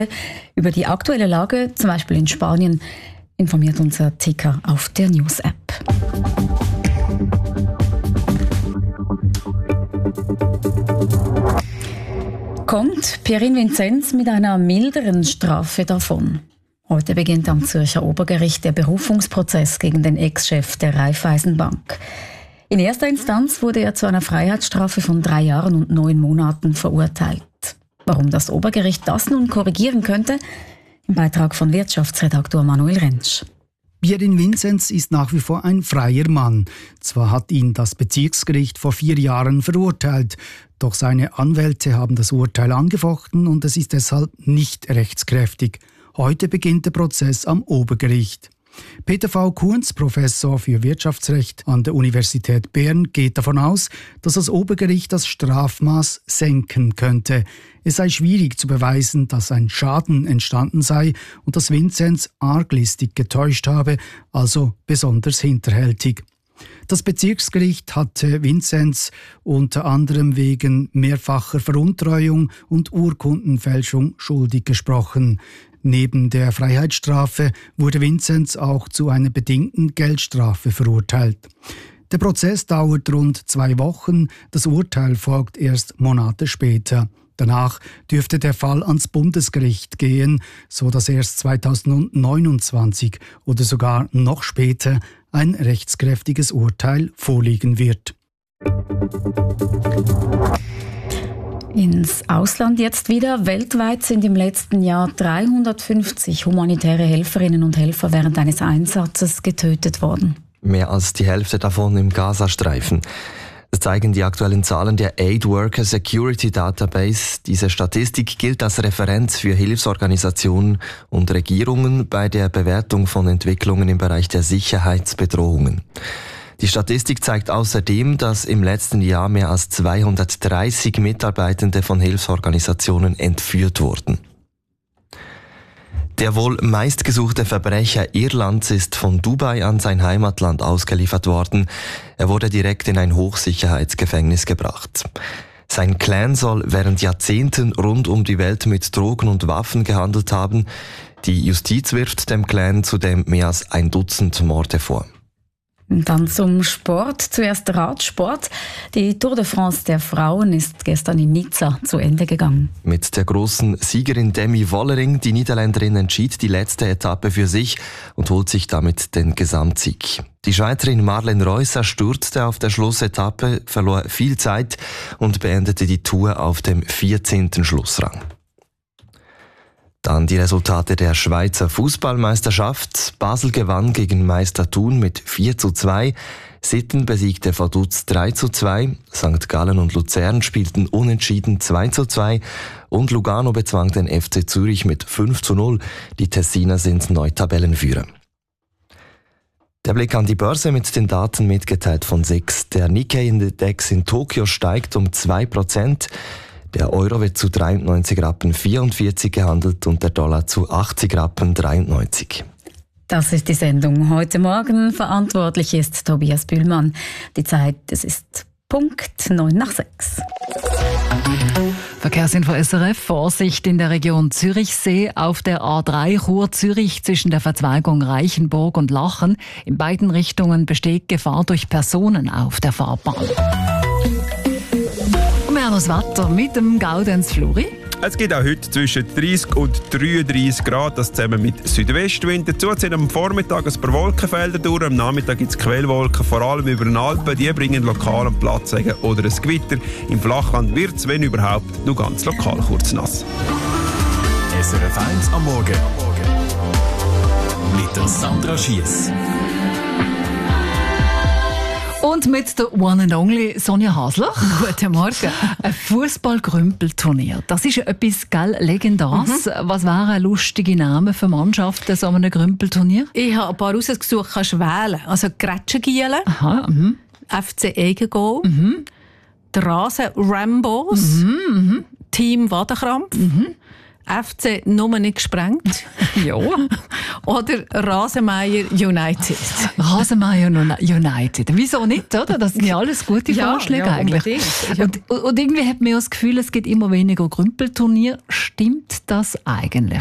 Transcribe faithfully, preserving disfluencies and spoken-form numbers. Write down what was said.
Über die aktuelle Lage, zum Beispiel in Spanien, informiert unser Ticker auf der News-App. Kommt Pierin Vinzenz mit einer milderen Strafe davon? Heute beginnt am Zürcher Obergericht der Berufungsprozess gegen den Ex-Chef der Raiffeisenbank. In erster Instanz wurde er zu einer Freiheitsstrafe von drei Jahren und neun Monaten verurteilt. Warum das Obergericht das nun korrigieren könnte? Im Beitrag von Wirtschaftsredaktor Manuel Rentsch. Pierin Vinzenz ist nach wie vor ein freier Mann. Zwar hat ihn das Bezirksgericht vor vier Jahren verurteilt, doch seine Anwälte haben das Urteil angefochten und es ist deshalb nicht rechtskräftig. Heute beginnt der Prozess am Obergericht. Peter V. Kunz, Professor für Wirtschaftsrecht an der Universität Bern, geht davon aus, dass das Obergericht das Strafmaß senken könnte. Es sei schwierig zu beweisen, dass ein Schaden entstanden sei und dass Vinzenz arglistig getäuscht habe, also besonders hinterhältig. Das Bezirksgericht hatte Vinzenz unter anderem wegen mehrfacher Veruntreuung und Urkundenfälschung schuldig gesprochen. Neben der Freiheitsstrafe wurde Vinzenz auch zu einer bedingten Geldstrafe verurteilt. Der Prozess dauert rund zwei Wochen, das Urteil folgt erst Monate später. Danach dürfte der Fall ans Bundesgericht gehen, so dass erst zweitausendneunundzwanzig oder sogar noch später ein rechtskräftiges Urteil vorliegen wird. Ins Ausland jetzt wieder. Weltweit sind im letzten Jahr dreihundertfünfzig humanitäre Helferinnen und Helfer während eines Einsatzes getötet worden. Mehr als die Hälfte davon im Gazastreifen. Das zeigen die aktuellen Zahlen der Aid Worker Security Database. Diese Statistik gilt als Referenz für Hilfsorganisationen und Regierungen bei der Bewertung von Entwicklungen im Bereich der Sicherheitsbedrohungen. Die Statistik zeigt außerdem, dass im letzten Jahr mehr als zweihundertdreißig Mitarbeitende von Hilfsorganisationen entführt wurden. Der wohl meistgesuchte Verbrecher Irlands ist von Dubai an sein Heimatland ausgeliefert worden. Er wurde direkt in ein Hochsicherheitsgefängnis gebracht. Sein Clan soll während Jahrzehnten rund um die Welt mit Drogen und Waffen gehandelt haben. Die Justiz wirft dem Clan zudem mehr als ein Dutzend Morde vor. Dann zum Sport. Zuerst Radsport. Die Tour de France der Frauen ist gestern in Nizza zu Ende gegangen. Mit der großen Siegerin Demi Vollering, die Niederländerin, entschied die letzte Etappe für sich und holt sich damit den Gesamtsieg. Die Schweizerin Marlene Reusser stürzte auf der Schlussetappe, verlor viel Zeit und beendete die Tour auf dem vierzehnten Schlussrang. Dann die Resultate der Schweizer Fußballmeisterschaft. Basel gewann gegen Meister Thun mit vier zu zwei. Sitten besiegte Vaduz drei zu zwei. Sankt Gallen und Luzern spielten unentschieden zwei zu zwei. Und Lugano bezwang den F C Zürich mit fünf zu null. Die Tessiner sind Neutabellenführer. Der Blick an die Börse mit den Daten mitgeteilt von S I X. Der Nikkei-Index in Tokio steigt um zwei Prozent. Der Euro wird zu dreiundneunzig Rappen vierundvierzig gehandelt und der Dollar zu achtzig Rappen dreiundneunzig. Das ist die Sendung heute Morgen. Verantwortlich ist Tobias Bühlmann. Die Zeit, es ist Punkt neun nach sechs. Verkehrsinfo S R F. Vorsicht in der Region Zürichsee auf der A drei Chur-Zürich zwischen der Verzweigung Reichenburg und Lachen. In beiden Richtungen besteht Gefahr durch Personen auf der Fahrbahn. Wir haben das Wetter mit dem Gaudenz Fluri. Es gibt auch heute zwischen dreißig und dreiunddreißig Grad, das zusammen mit Südwestwind. Dazu ziehen am Vormittag ein paar Wolkenfelder durch, am Nachmittag gibt es Quellwolken, vor allem über den Alpen. Die bringen lokalen Platzregen oder ein Gewitter. Im Flachland wird es, wenn überhaupt, nur ganz lokal kurz nass. S R F eins am Morgen mit der Sandra Schiess. Und mit der One and Only Sonja Hasler. Guten Morgen. Ein Fußball-Grümpelturnier. Das ist etwas gell, Legendäres. Mhm. Was wären ein lustige Namen für Mannschaften so einem Grümpelturnier? Ich habe ein paar rausgesucht, kannst du wählen. Also Gretschengielen, Aha, mhm. F C Egengol, Mhm. der Rasen Rambos, Mhm. Team Wadenkrampf, Mhm. F C Nummer nicht gesprengt Ja. oder Rasenmeier United? Rasenmeier United. Wieso nicht, oder? Das sind ja alles gute Ja, Vorschläge ja, eigentlich. unbedingt. Und, und irgendwie hat man ja das Gefühl, es gibt immer weniger Grümpelturnier. Stimmt das eigentlich?